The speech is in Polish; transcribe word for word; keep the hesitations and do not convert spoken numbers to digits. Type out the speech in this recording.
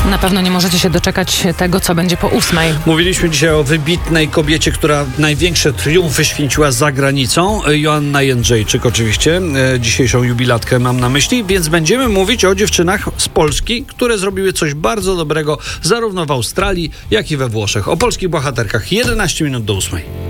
na pewno nie możecie się doczekać tego, co będzie po ósmej. Mówiliśmy dzisiaj o wybitnej kobiecie, która największe triumfy święciła za granicą. Joanna Jędrzejczyk oczywiście. Dzisiejszą jubilatkę mam na myśli, więc będziemy mówić o dziewczynach z Polski, które zrobiły coś bardzo dobrego zarówno w Australii, jak i we Włoszech. O polskich bohaterkach. jedenaście minut do ósmej.